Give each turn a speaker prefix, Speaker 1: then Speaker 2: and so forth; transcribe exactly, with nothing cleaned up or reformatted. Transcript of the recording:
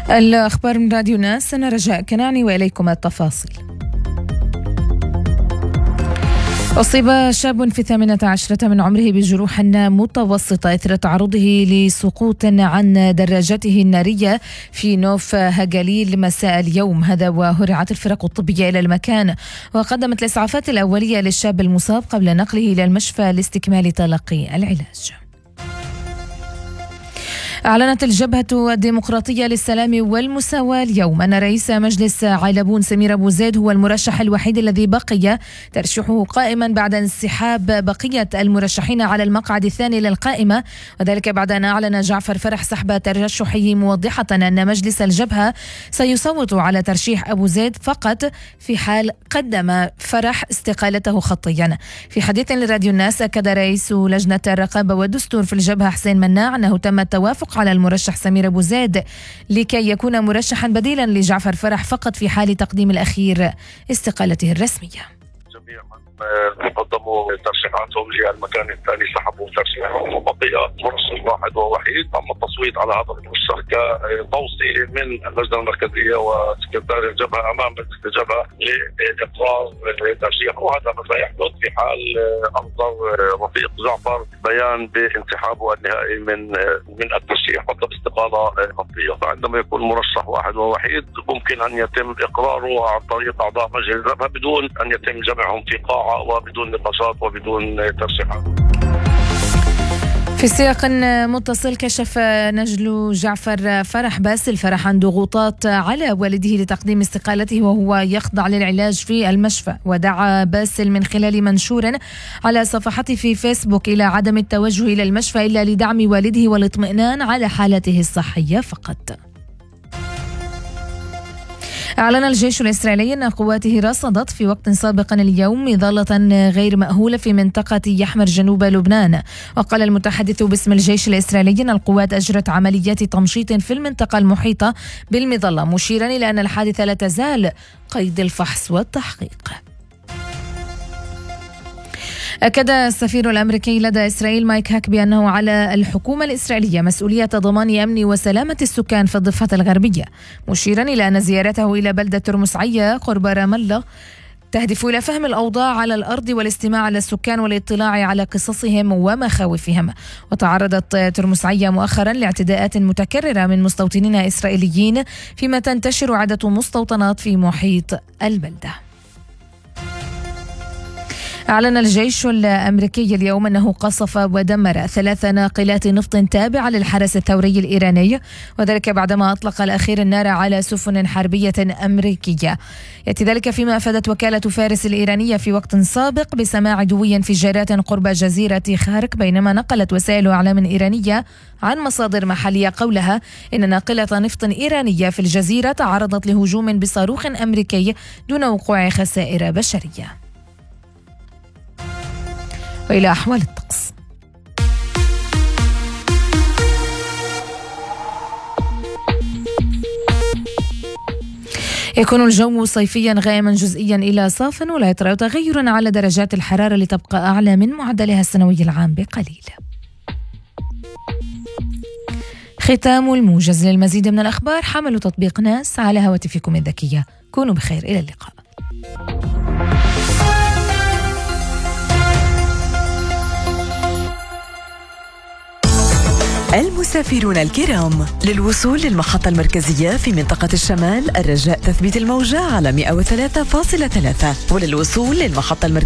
Speaker 1: الأخبار من راديو ناس، أنا رجاء كناني وإليكم التفاصيل. أصيب شاب في الثامنة عشرة من عمره بجروح متوسطة إثر تعرضه لسقوط عن دراجته النارية في نوف هجليل مساء اليوم هذا، وهرعت الفرق الطبية إلى المكان وقدمت الإسعافات الأولية للشاب المصاب قبل نقله إلى المشفى لاستكمال تلقي العلاج. أعلنت الجبهة الديمقراطية للسلام والمساواة اليوم أن رئيس مجلس علبون سمير أبو زيد هو المرشح الوحيد الذي بقي ترشيحه قائما بعد انسحاب بقية المرشحين على المقعد الثاني للقائمة، وذلك بعد أن أعلن جعفر فرح سحب ترشحه، موضحة أن مجلس الجبهة سيصوت على ترشيح أبو زيد فقط في حال قدم فرح استقالته خطيا. في حديث لراديو الناس أكد رئيس لجنة الرقابة والدستور في الجبهة حسين مناع أنه تم التوافق على المرشح سمير أبو زيد لكي يكون مرشحا بديلا لجعفر فرح فقط في حال تقديم الأخير استقالته الرسمية.
Speaker 2: جميع من قدموا ترشيحاتهم للمكان الثاني سحبوا ترشيحهم وبقي مرشح واحد ووحيد. تم التصويت على هذا المرشح كتوصية من اللجنة المركزية وسكرتير الجبهة أمام مجلس الجبهة لإقرار ترشيحه، وهذا ما سيحدث في حال أصدر رفيق جعفر بيان بانسحابه النهائي من من الترشيح وطلب استقالة خطية. فعندما يكون مرشح واحد ووحيد ممكن أن يتم إقراره عن طريق أعضاء مجلس الجبهة بدون أن يتم جمعهم في قاعة وبدون نقاشات وبدون ترشيحات.
Speaker 1: في سياق متصل، كشف نجل جعفر فرح باسل فرح عن ضغوطات على والده لتقديم استقالته وهو يخضع للعلاج في المشفى، ودعا باسل من خلال منشور على صفحته في فيسبوك إلى عدم التوجه إلى المشفى إلا لدعم والده والاطمئنان على حالته الصحية فقط. أعلن الجيش الإسرائيلي أن قواته رصدت في وقت سابق اليوم إضالة غير مأهولة في منطقة يحمر جنوب لبنان، وقال المتحدث باسم الجيش الإسرائيلي أن القوات أجرت عمليات تمشيط في المنطقة المحيطة بالمظلة، مشيرا إلى أن الحادثة لا تزال قيد الفحص والتحقيق. أكد السفير الأمريكي لدى إسرائيل مايك هاك بأنه على الحكومة الإسرائيلية مسؤولية ضمان أمن وسلامة السكان في الضفة الغربية، مشيرا إلى أن زيارته إلى بلدة ترمس عيا قرب رام الله تهدف إلى فهم الأوضاع على الأرض والاستماع للسكان والاطلاع على قصصهم ومخاوفهم. وتعرضت ترمس عيا مؤخرا لاعتداءات متكررة من مستوطنين إسرائيليين، فيما تنتشر عدة مستوطنات في محيط البلدة. أعلن الجيش الأمريكي اليوم أنه قصف ودمر ثلاث ناقلات نفط تابعة للحرس الثوري الإيراني، وذلك بعدما أطلق الأخير النار على سفن حربية أمريكية. يأتي ذلك فيما أفادت وكالة فارس الإيرانية في وقت سابق بسماع دوي انفجارات قرب جزيرة خارك، بينما نقلت وسائل إعلام إيرانية عن مصادر محلية قولها إن ناقلة نفط إيرانية في الجزيرة تعرضت لهجوم بصاروخ أمريكي دون وقوع خسائر بشرية. وإلى أحوال الطقس. يكون الجو صيفيا غائما جزئيا إلى صاف، ولا يطرأ تغير على درجات الحرارة لتبقى أعلى من معدلها السنوي العام بقليل. ختام الموجز. للمزيد من الأخبار حملوا تطبيق ناس على هواتفكم الذكية. كونوا بخير، إلى اللقاء.
Speaker 3: المسافرون الكرام، للوصول للمحطة المركزية في منطقة الشمال الرجاء تثبيت الموجة على مئة وثلاثة فاصلة ثلاثة، وللوصول للمحطة المركزية